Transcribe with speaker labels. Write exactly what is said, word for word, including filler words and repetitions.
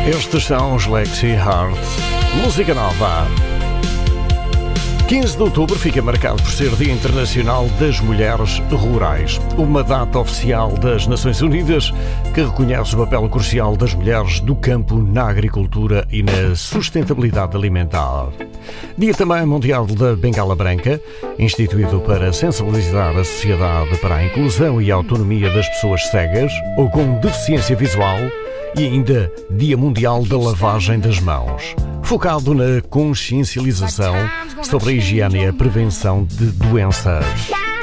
Speaker 1: Estes são os Lexi Heart. Música nova. quinze de outubro fica marcado por ser Dia Internacional das Mulheres Rurais, uma data oficial das Nações Unidas que reconhece o papel crucial das mulheres do campo na agricultura e na sustentabilidade alimentar. Dia também mundial da Bengala Branca, instituído para sensibilizar a sociedade para a inclusão e a autonomia das pessoas cegas ou com deficiência visual, e ainda Dia Mundial da Lavagem das Mãos, focado na consciencialização sobre a higiene e a prevenção de doenças.